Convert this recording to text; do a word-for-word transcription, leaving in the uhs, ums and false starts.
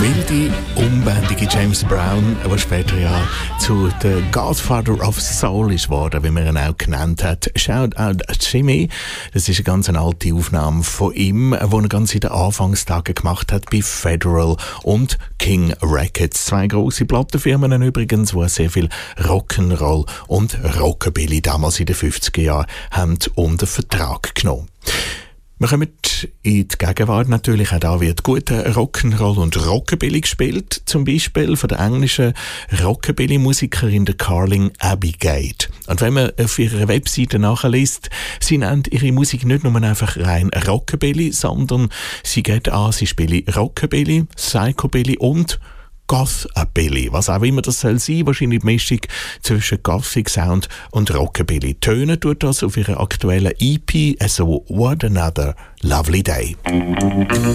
wilde, unbändige James Brown, der später ja zu der Godfather of Soul ist worden, wie man ihn auch genannt hat. Shout out Jimmy. Das ist eine ganz alte Aufnahme von ihm, die er ganz in den Anfangstagen gemacht hat bei Federal und King Records. Zwei grosse Plattenfirmen übrigens, die sehr viel Rock'n'Roll und Rockabilly damals in den fünfziger Jahren haben unter Vertrag genommen. Wir kommen in die Gegenwart natürlich. Auch da wird guter Rock'n'Roll und Rockabilly gespielt. Zum Beispiel von der englischen Rockabilly-Musikerin der Carling Abigail. Und wenn man auf ihrer Webseite nachliest, sie nennt ihre Musik nicht nur einfach rein Rockabilly, sondern sie geht an, sie spielt Rockabilly, Psychobilly und Goth-Billy, was auch immer das soll sein, wahrscheinlich die Mischung zwischen Gothic Sound und Rockabilly. Tönen tut das auf ihrer aktuellen E P, also What Another Lovely Day.